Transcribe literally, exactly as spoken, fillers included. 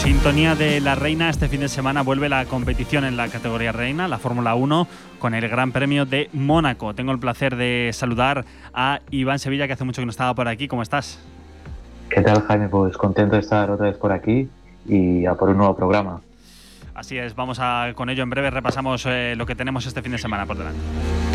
Sintonía de la Reina. Este fin de semana vuelve la competición en la categoría Reina, la Fórmula uno, con el Gran Premio de Mónaco. Tengo el placer de saludar a Iván Sevilla, que hace mucho que no estaba por aquí. ¿Cómo estás? ¿Qué tal, Jaime? Pues contento de estar otra vez por aquí y a por un nuevo programa. Así es, vamos a con ello en breve. Repasamos eh, lo que tenemos este fin de semana por delante.